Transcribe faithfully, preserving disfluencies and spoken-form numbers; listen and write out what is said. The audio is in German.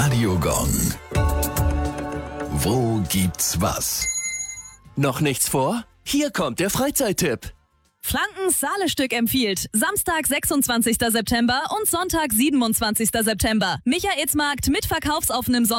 Radiogong. Wo gibt's was? Noch nichts vor? Hier kommt der Freizeittipp. Frankens Saale-Stück empfiehlt. Samstag, sechsundzwanzigster September und Sonntag, siebenundzwanzigster September. Michaelsmarkt mit verkaufsoffenem Sonntag.